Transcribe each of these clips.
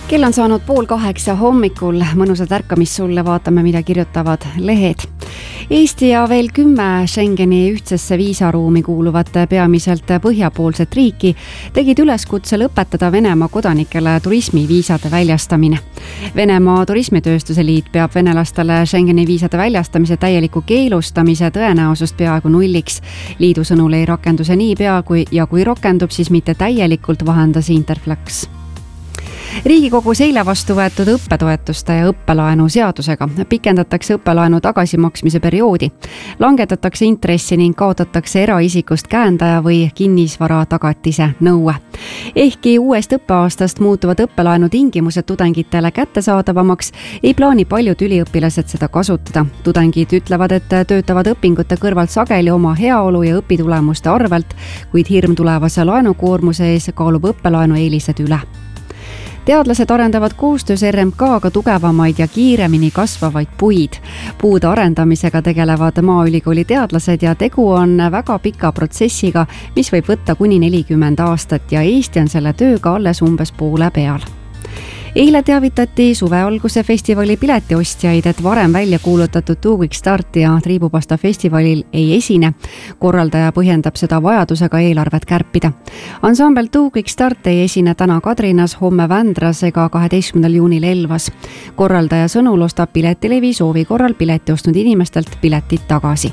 Kell on saanud 7:30 hommikul, mõnusat ärkamist sulle, vaatame, mida kirjutavad lehed. Eesti ja veel 10 Schengeni ühtsesse viisaruumi kuuluvat peamiselt põhjapoolset riiki tegid üleskutse lõpetada Venemaa kodanikele turismiviisade väljastamine. Venemaa turismitööstuse liit peab venelastele Schengeni viisade väljastamise täieliku keelustamise tõenäosust peaaegu nulliks. Liidu sõnul ei rakendu see niipea ja kui rakendub, siis mitte täielikult, vahendas Interflex. Riigikogus eile vastu võetud õppetoetuste ja õppelaenu seadusega pikendatakse õppelaenu tagasimaksmise perioodi, langetatakse intressi ning kaotatakse eraisikust käendaja või kinnisvara tagatise nõue. Ehkki uuest õppeaastast muutuvad õppelaenu tingimused tudengitele kättesaadavamaks, ei plaani paljud üliõpilased seda kasutada. Tudengid ütlevad, et töötavad õpingute kõrvalt sageli oma heaolu ja õpitulemuste arvelt, kuid hirm tulevase laenukoormuse ees kaalub õppelaenu eelised üle. Teadlased arendavad koostöös RMK-ga tugevamaid ja kiiremini kasvavaid puid. Puude arendamisega tegelevad Maaülikooli teadlased ja tegu on väga pika protsessiga, mis võib võtta kuni 40 aastat ja Eesti on selle tööga alles umbes poole peal. Eile teavitati suvealguse festivali piletiostjaid, et varem välja kuulutatud Two Week Start ja Triibupasta festivalil ei esine. Korraldaja põhjendab seda vajadusega eelarvet kärpida. Ansambel Two Week Start ei esine täna Kadrinas, homme Vändras ega 12. juunil Elvas. Korraldaja sõnul ostab Piletilevi soovi korral pileti ostnud inimestelt piletid tagasi.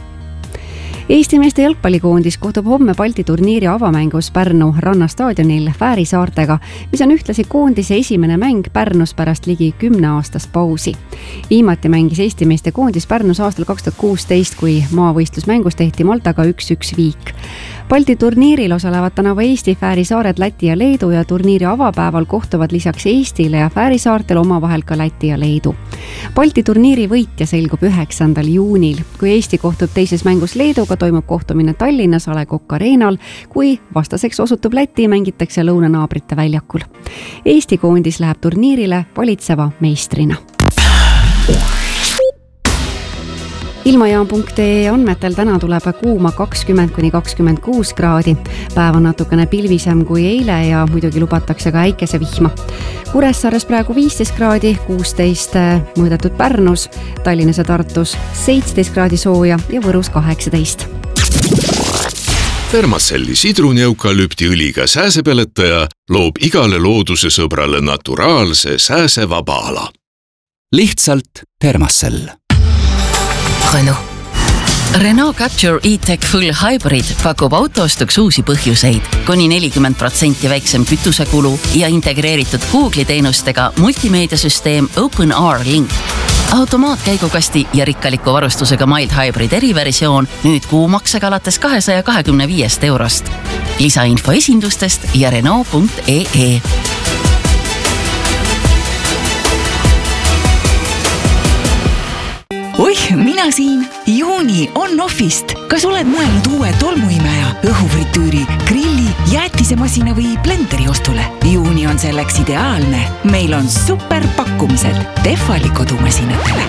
Eesti meeste jalgpallikoondis kohtub homme Balti turniiri avamängus Pärnu rannastaadionil Fääri saartega, mis on ühtlasi koondise esimene mäng Pärnus pärast ligi 10 aastast pausi. Viimati mängis Eesti meeste koondis Pärnus aastal 2016, kui maavõistlusmängus tehti Maltaga 1-1 viik. Balti turniiril osalevad tänavu Eesti, Fääri saared, Läti ja Leedu ja turniiri avapäeval kohtuvad lisaks Eestile ja Fääri saartel omavahel ka Läti ja Leedu. Balti turniiri võitja selgub 9. juunil. Kui Eesti kohtub teises mängus Leeduga, toimub kohtumine Tallinnas A. Le Coq Arenal, kui vastaseks osutub Läti, mängitakse lõunanaabrite väljakul. Eesti koondis läheb turniirile valitseva meistrina. Ilmajaam.ee andmetel täna tuleb kuuma 20–26 kraadi. Päev on natukene pilvisem kui eile ja muidugi lubatakse ka äikesevihma. Kuressaares praegu 15 kraadi, 16 mõõdetud Pärnus, Tallinnas ja Tartus 17 kraadi sooja ja Võrus 18. Thermacelli sidruneukalüptiõliga sääsepeletaja loob igale looduse sõbrale naturaalse sääsevaba ala. Lihtsalt Thermacell. Renault Captur E-Tech Full Hybrid pakub autoostuks uusi põhjuseid, kuni 40% väiksem kütusekulu ja integreeritud Google'i teenustega multimeediasüsteem OpenR Link. Automaatkäigukasti ja rikkaliku varustusega Mild Hybrid eriversioon nüüd kuumaksega alates 225 eurost. Lisainfo esindustest ja Renault.ee. Oih, mina siin. Juuni on Offist. Kas oled mõelnud uue tolmuimeja, õhufritüüri, grilli, jäätisemasina või blenderi ostule? Juuni on selleks ideaalne. Meil on super pakkumised Tehvali kodumasinatele.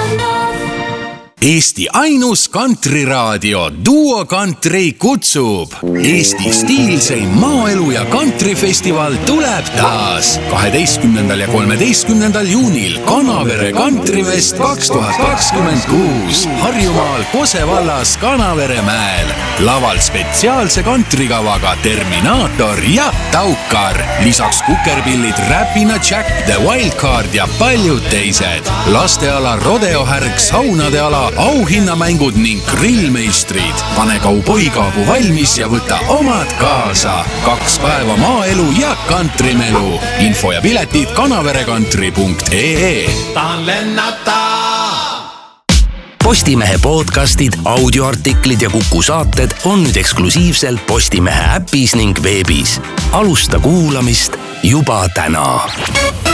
Eesti ainus kantriradio Duo Country kutsub. Eesti stiilseim maaelu ja kantrifestival tuleb taas 12. ja 13. juunil Kanavere Kantrifest 2026 Harjumaal Kose vallas Kanavere mäel. Laval spetsiaalse kantrikavaga Terminaator ja Taukar. Lisaks kukerpillid Räpina Jack, The Wildcard ja paljud teised. Lasteala, rodeohärg, saunade ala, auhinnamängud ning grillmeistrid. Pane kauboikaabu valmis ja võta omad kaasa. 2 päeva maaelu ja kantrimelu. Info ja piletid kanaverekantri.ee. Tahan lennata! Postimehe podcastid, audioartiklid ja Kuku saated on nüüd eksklusiivselt Postimehe äpis ning veebis. Alusta kuulamist juba täna.